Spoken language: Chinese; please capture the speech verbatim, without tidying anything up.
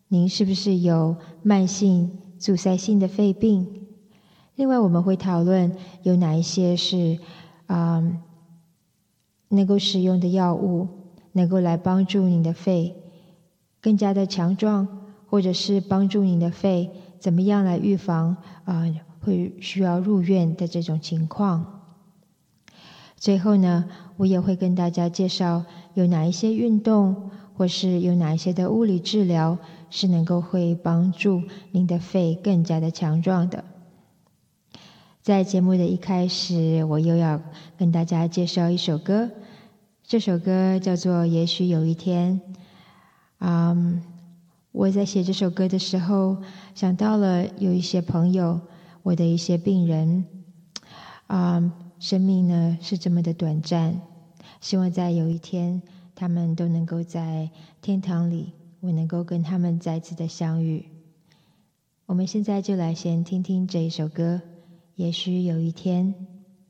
您是不是有慢性阻塞性的肺病？另外，我们会讨论有哪一些是啊、嗯、能够使用的药物，能够来帮助您的肺更加的强壮，或者是帮助您的肺怎么样来预防啊、呃、会需要入院的这种情况。最后呢，我也会跟大家介绍有哪一些运动，或是有哪一些的物理治疗是能够会帮助您的肺更加的强壮的。在节目的一开始，我又要跟大家介绍一首歌，这首歌叫做《也许有一天》。嗯，我在写这首歌的时候，想到了有一些朋友，我的一些病人，嗯，生命呢是这么的短暂，希望在有一天，他们都能够在天堂里，我能够跟他们再次的相遇。我们现在就来先听听这一首歌，也许有一天。